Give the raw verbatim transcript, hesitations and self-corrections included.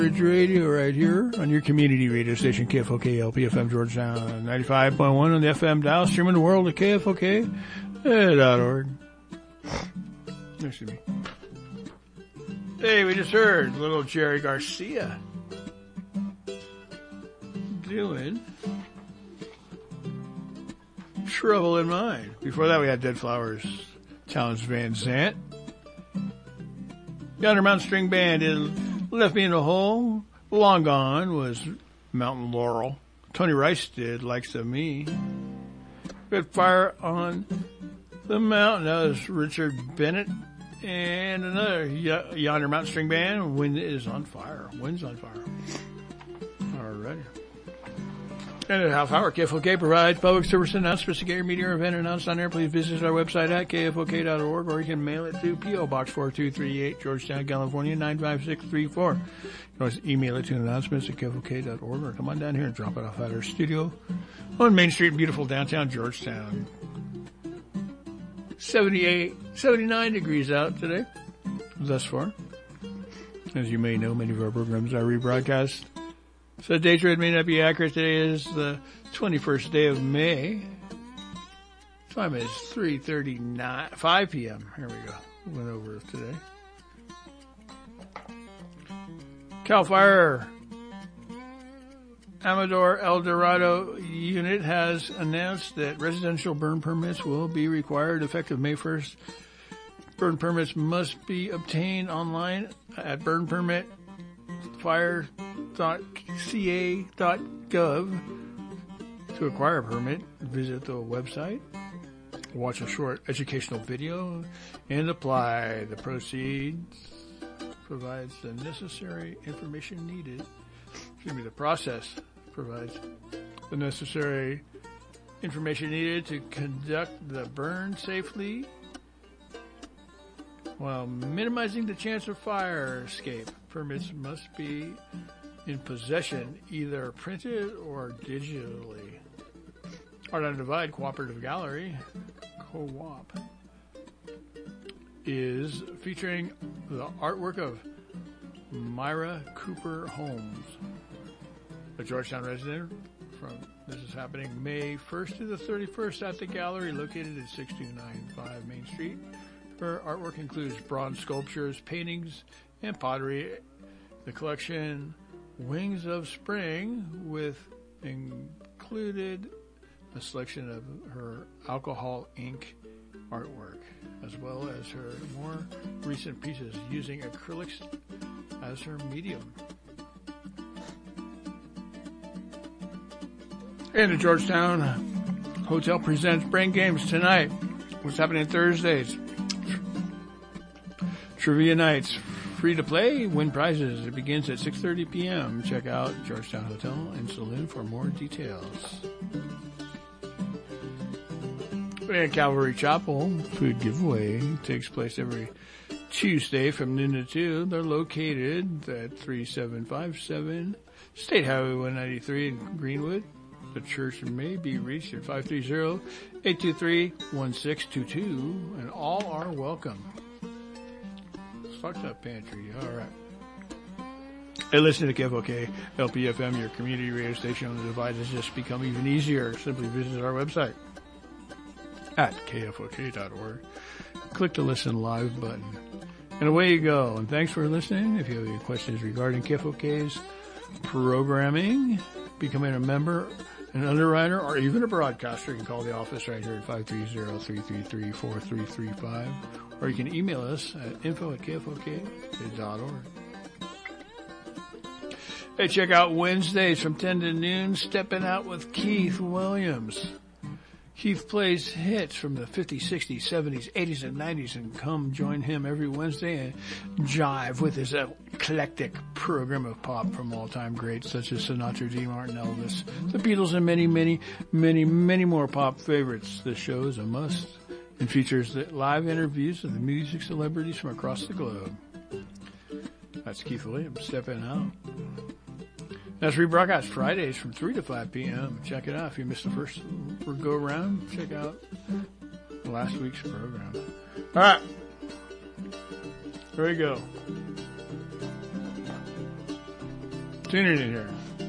Radio right here on your community radio station, K F O K L P F M Georgetown, ninety-five point one on the F M dial, streaming the world at K F O K dot org. Excuse me. Hey, we just heard little Jerry Garcia doing Trouble in Mind. Before that, we had Dead Flowers, Townes Van Zandt. Yonder Mountain String Band did Left Me in a Hole. Long Gone was Mountain Laurel. Tony Rice did Likes of Me. We had Fire on the Mountain. That was Richard Bennett. And another y- Yonder Mountain String Band, Wind is on Fire. Wind's on Fire. All right. And at half hour, K F O K provides public service announcements to get your media or event announced on air. Please visit our website at K F O K dot org, or you can mail it to P O Box four two three eight, Georgetown, California, nine five six three four. You can always email it to announcements at K F O K dot org, or come on down here and drop it off at our studio on Main Street in beautiful downtown Georgetown. seventy-eight, seventy-nine degrees out today, thus far. As you may know, many of our programs are rebroadcast. So the date rate may not be accurate. Today is the twenty-first day of May. Time is three thirty-nine, five p.m. Here we go. Went over it today. CAL FIRE Amador El Dorado unit has announced that residential burn permits will be required effective May first. Burn permits must be obtained online at burn permit fire dot c a dot gov. To acquire a permit, visit the website, watch a short educational video, and apply. The proceeds provides the necessary information needed. Excuse me, the process provides the necessary information needed to conduct the burn safely while minimizing the chance of fire escape. Permits must be in possession, either printed or digitally. Art on Divide Cooperative Gallery, Co-op, is featuring the artwork of Myra Cooper Holmes, a Georgetown resident. From this is happening May first to the thirty-first at the gallery located at six two nine five Main Street. Her artwork includes bronze sculptures, paintings, and pottery. The collection Wings of Spring, with included a selection of her alcohol ink artwork, as well as her more recent pieces using acrylics as her medium. And the Georgetown Hotel presents Brain Games tonight. What's happening Thursdays? Trivia nights, free to play, win prizes. It begins at six thirty p.m. Check out Georgetown Hotel and Saloon for more details. And Calvary Chapel food giveaway takes place every Tuesday from noon to two. They're located at three seven five seven State Highway one ninety-three in Greenwood. The church may be reached at five three zero, eight two three, one six two two, and all are welcome. Stocked up pantry, all right. Hey, listen to K F O K L P F M, your community radio station on the Divide has just become even easier. Simply visit our website at K F O K dot org. Click the Listen Live button, and away you go. And thanks for listening. If you have any questions regarding K F O K's programming, becoming a member, an underwriter, or even a broadcaster, you can call the office right here at five three zero, three three three, four three three five, or you can email us at info at K F O K dot org. Hey, check out Wednesdays from ten to noon, Stepping Out with Keith Williams. Keith plays hits from the fifties, sixties, seventies, eighties, and nineties, and come join him every Wednesday and jive with his eclectic program of pop from all-time greats such as Sinatra, Dean Martin, Elvis, the Beatles, and many, many, many, many more pop favorites. The show is a must and features the live interviews of the music celebrities from across the globe. That's Keith Williams, Stepping Out. That's rebroadcast Fridays from three to five p.m. Check it out. If you missed the first go around, check out last week's program. All right. Here we go. tuning in here.